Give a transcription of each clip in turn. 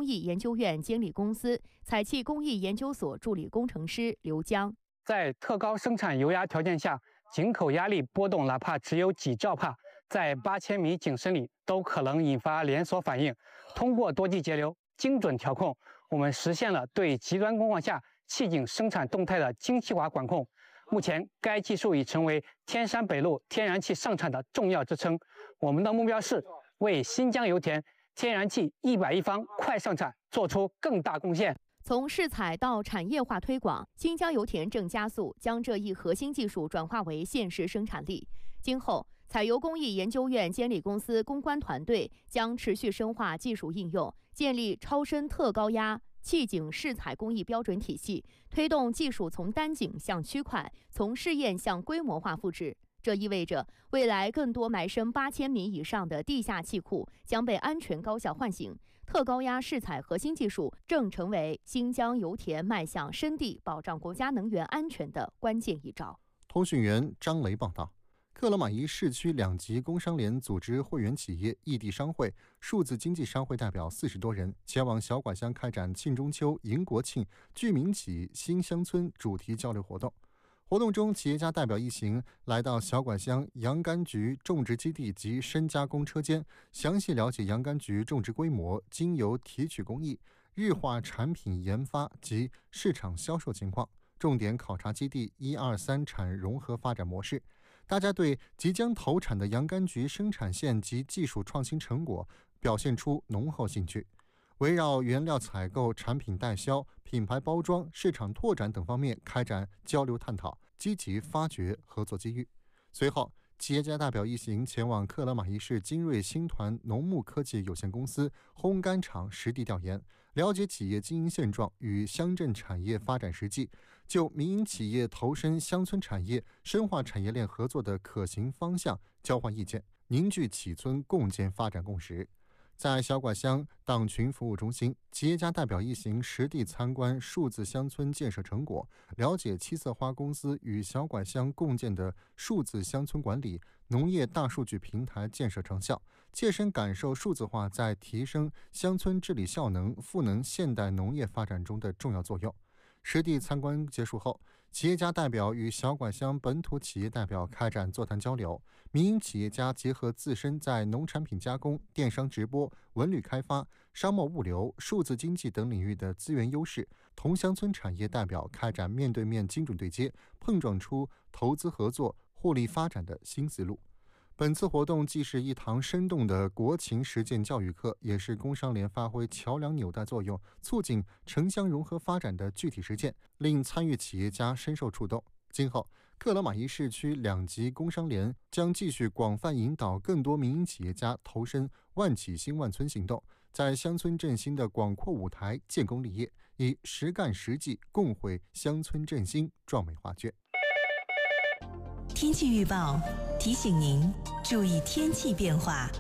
艺研究院监理公司采气工艺研究所助理工程师刘江。 在特高生产油压条件下，井口压力波动哪怕只有几兆帕，在8000米井深里都可能引发连锁反应。通过多级节流、精准调控，我们实现了对极端工况下气井生产动态的精细化管控。目前，该技术已成为天山北路天然气上产的重要支撑。我们的目标是为新疆油田天然气110方快上产做出更大贡献。 从试采到产业化推广，新疆油田正加速将这一核心技术转化为现实生产力。今后，采油工艺研究院监理公司攻关团队将持续深化技术应用，建立超深特高压气井试采工艺标准体系，推动技术从单井向区块、从试验向规模化复制。这意味着，未来更多埋深8000米以上的地下气库将被安全高效唤醒。特高压试采核心技术正成为新疆油田迈向深地保障国家能源安全的关键一招。 通讯员张雷报道。克勒玛依市区2级工商联组织会员企业、异地商会、数字经济商会代表40多人前往小拐乡开展庆中秋、迎国庆、聚民起新乡村主题交流活动。活动中，企业家代表一行来到小拐乡洋甘菊种植基地及深加工车间，详细了解洋甘菊种植规模、精油提取工艺、日化产品研发及市场销售情况，重点考察基地1、2、3产融合发展模式。大家对即将投产的洋甘菊生产线及技术创新成果表现出浓厚兴趣，围绕原料采购、产品代销、品牌包装、市场拓展等方面开展交流探讨，积极发掘合作机遇。随后，企业家代表一行前往克勒玛依市精锐新团农牧科技有限公司烘干厂实地调研，了解企业经营现状与乡镇产业发展实际，就民营企业投身乡村产业、深化产业链合作的可行方向交换意见，凝聚企村共建发展共识。在小拐乡党群服务中心，企业家代表一行实地参观数字乡村建设成果，了解七色花公司与小拐乡共建的数字乡村管理、农业大数据平台建设成效，切身感受数字化在提升乡村治理效能、赋能现代农业发展中的重要作用。实地参观结束后，企业家代表与小拐乡本土企业代表开展座谈交流。民营企业家结合自身在农产品加工、电商直播、文旅开发、商贸物流、数字经济等领域的资源优势，同乡村产业代表开展面对面精准对接，碰撞出投资合作、互利发展的新思路。本次活动既是一堂生动的国情实践教育课，也是工商联发挥桥梁纽带作用，促进城乡融合发展的具体实践，令参与企业家深受触动。今后，克勒玛依市区2级工商联将继续广泛引导更多民营企业家投身万企兴万村行动，在乡村振兴的广阔舞台建功立业，以实干实际共绘乡村振兴壮美画卷。 天气预报提醒您注意天气变化。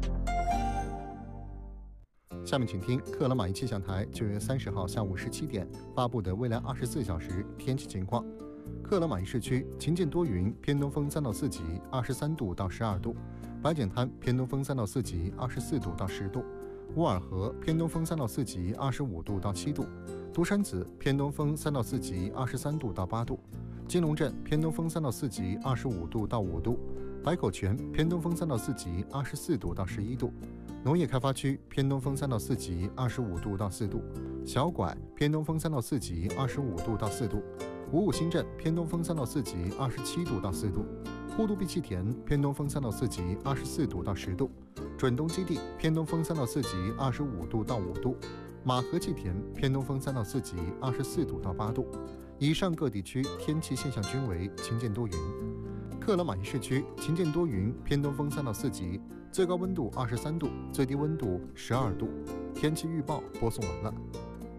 下面请听克勒玛依气象台9月30号下午17点发布的未来24小时天气情况。克勒玛依市区晴间多云，偏东风3到4级，23度到12度；白碱滩偏东风3到4级，24度到10度；乌尔河偏东风3到4级，25度到7度；独山子偏东风3到4级，23度到8度；金龙镇偏东风3到4级，25度到5度；白口泉偏东风3到4级，24度到11度；农业开发区偏东风3到4级，25度到4度；小拐偏东风3到4级，25度到4度；五五新镇偏东风3到4级，27度到4度；呼都碧气田偏东风3到4级，24度到10度；准东基地偏东风3到4级，25度到5度；马河气田偏东风3到4级，24度到8度。以上各地区天气现象均为晴间多云。克勒玛依市区晴间多云，偏东风3到4级，最高温度23度，最低温度12度。天气预报播送完了。